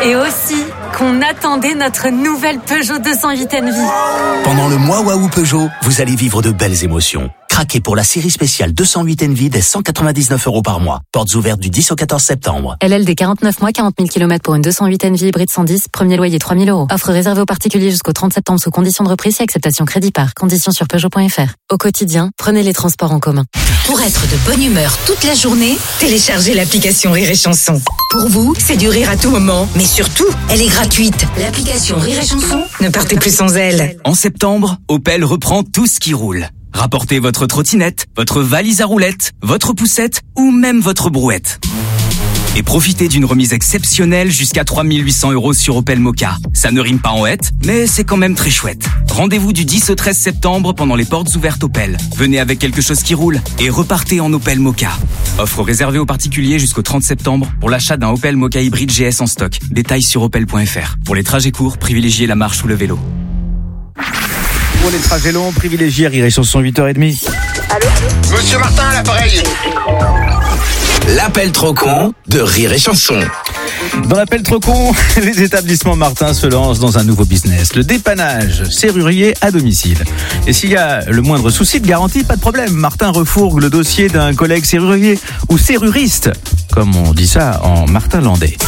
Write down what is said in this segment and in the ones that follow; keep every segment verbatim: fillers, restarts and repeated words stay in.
Et aussi qu'on attendait notre nouvelle Peugeot deux cent huit Envy. Pendant le mois Waouh Peugeot, vous allez vivre de belles émotions. Craquez pour la série spéciale deux cent huit Envy dès cent quatre-vingt-dix-neuf euros par mois. Portes ouvertes du dix au quatorze septembre. L L D quarante-neuf mois, quarante mille kilomètres pour une deux cent huit Envy hybride cent dix, premier loyer trois mille euros. Offre réservée aux particuliers jusqu'au trente septembre sous conditions de reprise et acceptation crédit par. Conditions sur Peugeot point F R. Au quotidien, prenez les transports en commun. Pour être de bonne humeur toute la journée, téléchargez l'application Rire et Chanson. Pour vous, c'est du rire à tout moment, mais surtout, elle est gratuite. L'application Rire et Chanson, ne partez plus sans elle. En septembre, Opel reprend tout ce qui roule. Rapportez votre trottinette, votre valise à roulettes, votre poussette ou même votre brouette. Et profitez d'une remise exceptionnelle jusqu'à trois mille huit cents euros sur Opel Mokka. Ça ne rime pas en hête, mais c'est quand même très chouette. Rendez-vous du dix au treize septembre pendant les portes ouvertes Opel. Venez avec quelque chose qui roule et repartez en Opel Mokka. Offre réservée aux particuliers jusqu'au trente septembre pour l'achat d'un Opel Mokka hybride G S en stock. Détails sur opel point F R. Pour les trajets courts, privilégiez la marche ou le vélo. Pour les trajets longs, privilégiez Rire et Chanson huit heures trente. Allô ? Monsieur Martin à l'appareil. L'appel trop con de Rire et Chanson. Dans l'appel trop con, les établissements Martin se lancent dans un nouveau business, le dépannage serrurier à domicile. Et s'il y a le moindre souci de garantie, pas de problème. Martin refourgue le dossier d'un collègue serrurier ou serruriste, comme on dit ça en martinlandais.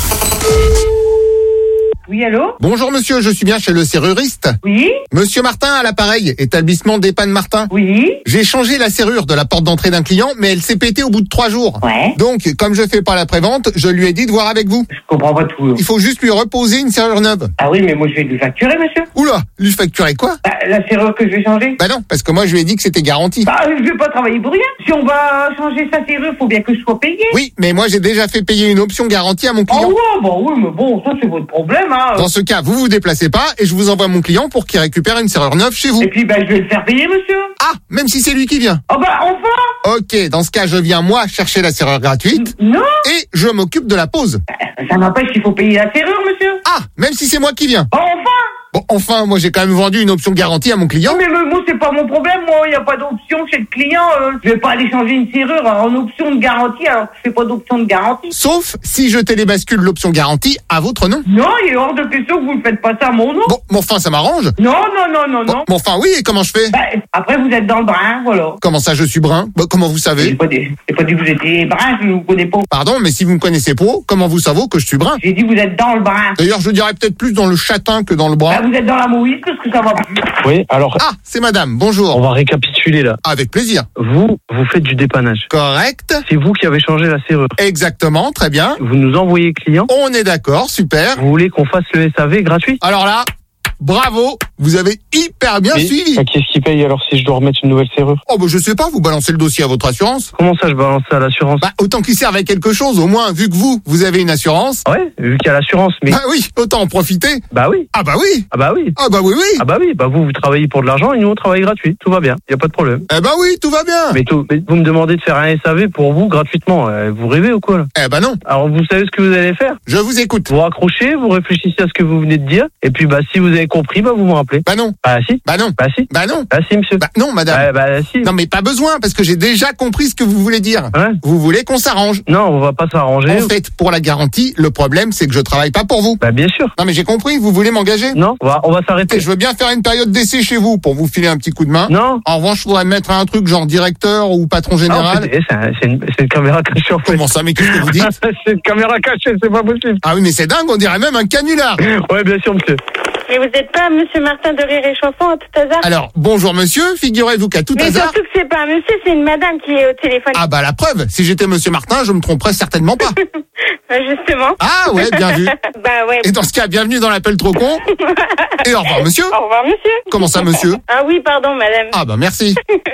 Oui, allô ? Bonjour monsieur, je suis bien chez le serruriste. Oui ? Monsieur Martin à l'appareil, établissement Dépanne Martin. Oui ? J'ai changé la serrure de la porte d'entrée d'un client, mais elle s'est pétée au bout de trois jours. Ouais. Donc, comme je fais pas la prévente, je lui ai dit de voir avec vous. Je comprends pas tout. Il faut juste lui reposer une serrure neuve. Ah oui, mais moi je vais lui facturer, monsieur. Oula, lui facturer quoi ? Bah, la serrure que je vais changer. Bah non, parce que moi je lui ai dit que c'était garanti. Bah, je vais pas travailler pour rien. Si on va changer sa serrure, faut bien que je sois payé. Oui, mais moi j'ai déjà fait payer une option garantie à mon Ah client. ouais, bah oui, mais bon, ça c'est votre problème, hein. Dans ce cas, vous vous déplacez pas et je vous envoie mon client pour qu'il récupère une serrure neuve chez vous. Et puis, bah, je vais le faire payer, monsieur. Ah, même si c'est lui qui vient. Ah bah, enfin. Ok, dans ce cas, je viens moi chercher la serrure gratuite Non. et je m'occupe de la pause. Ça n'empêche qu'il faut payer la serrure, monsieur. Ah, même si c'est moi qui viens. Ah, enfin. Bon, enfin, moi j'ai quand même vendu une option garantie à mon client. Non, mais mais moi, c'est pas mon problème. Moi, il n'y a pas d'option chez le client. Euh, je vais pas aller changer une serrure en option de garantie alors que je fais pas d'option de garantie. Sauf si je télébascule l'option garantie à votre nom. Non, il est hors de question que vous ne faites pas ça à mon nom. Bon, mais enfin, ça m'arrange. Non, non, non, non, Bon, non. mais enfin, oui, et comment je fais? Bah, après, vous êtes dans le brin, voilà. Comment ça, je suis brun? Bah, comment vous J'ai savez? pas dit, j'ai pas dit que vous étiez brun, je ne vous connais pas. Pardon, mais si vous me connaissez pas, comment vous savez que je suis brun? J'ai dit vous êtes dans le brin. D'ailleurs, je dirais peut-être plus dans le châtain que dans le Bah, brun. vous êtes dans la mouise, parce que ça va plus. Oui, alors, Ah, c'est madame, on bonjour. va récapituler là. Avec plaisir. Vous, vous faites du dépannage. Correct. C'est vous qui avez changé la serrure. Exactement, très bien. Vous nous envoyez client. On est d'accord, super. Vous voulez qu'on fasse le S A V gratuit? Alors là, bravo, vous avez hyper bien Mais, suivi. bah, Qu'est-ce qui paye alors si je dois remettre une nouvelle serrure? Oh, bah, je sais pas, vous balancez le dossier à votre assurance. Comment ça, je balance ça à l'assurance? Bah, autant qu'il serve à quelque chose, au moins, vu que vous, vous avez une assurance. Ouais, vu qu'il y a l'assurance, mais... Bah oui, autant en profiter. Bah oui, Ah bah oui. ah bah oui. Ah bah oui, oui. Ah bah oui, bah vous, vous travaillez pour de l'argent et nous, on travaille gratuit. Tout va bien, y a pas de problème. Eh bah oui, tout va bien. Mais, tout, mais vous me demandez de faire un S A V pour vous gratuitement. Euh, vous rêvez ou quoi là? Eh bah non, Alors vous savez ce que vous allez faire? je vous écoute. Vous raccrochez, vous réfléchissez à ce que vous venez de dire, et puis bah si vous avez compris, bah vous me rappelez. Bah non, Bah si, bah non, bah si, bah non, bah si monsieur. bah non, madame. Bah, bah si. Non mais pas besoin, parce que j'ai déjà compris ce que vous voulez dire. Ouais. Vous voulez qu'on s'arrange. Non, on va pas s'arranger. En fait, pour la garantie, le problème, c'est que je travaille pas pour vous. Bah bien sûr. Non mais j'ai compris, vous voulez m'engager. Non, on va, on va Et s'arrêter. je veux bien faire une période d'essai chez vous pour vous filer un petit coup de main. Non. En revanche, je voudrais mettre un truc genre directeur ou patron Ah, en général. fait, eh, c'est un- c'est une, c'est une caméra cachée en fait. Comment ça, mais qu'est-ce que vous dites? C'est une caméra cachée, c'est pas possible. Ah oui, mais c'est dingue, on dirait même un canular. Ouais, bien sûr monsieur. Mais vous n'êtes pas Monsieur Martin de Rire et Chanson à tout hasard? Alors, bonjour monsieur, figurez-vous qu'à tout Mais hasard... surtout que c'est pas un monsieur, c'est une madame qui est au téléphone. Ah bah la preuve, si j'étais monsieur Martin, je me tromperais certainement pas. Bah, justement. Ah ouais, bien vu. Bah ouais. Et dans ce cas, bienvenue dans l'appel trop con. Et au revoir monsieur. Au revoir monsieur. Comment ça monsieur? Ah oui, pardon madame. Ah bah merci.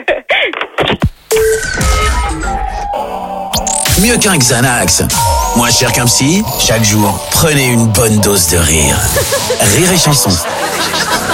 Mieux qu'un Xanax. Moins cher qu'un psy, chaque jour, prenez une bonne dose de rire. Rire et Chanson.